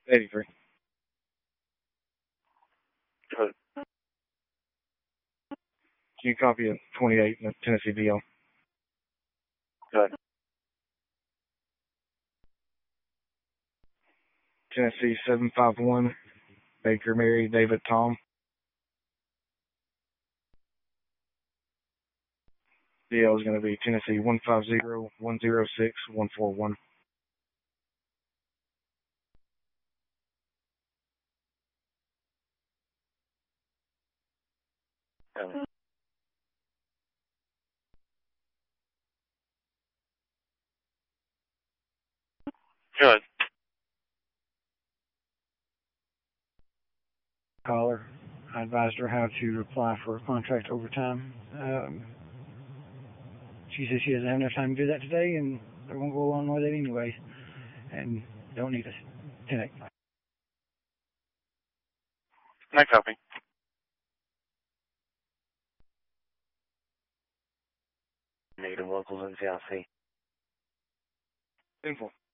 83. Good. Can you copy a 28 in the Tennessee DL? Good. Tennessee 751, Baker Mary David Tom. DL is going to be Tennessee 150-106-141. Good. Caller. I advised her how to apply for a contract overtime. She says she doesn't have enough time to do that today, and they won't go along with it anyway, and don't need us. 10-8. Night copy. Negative locals in CLC. Info.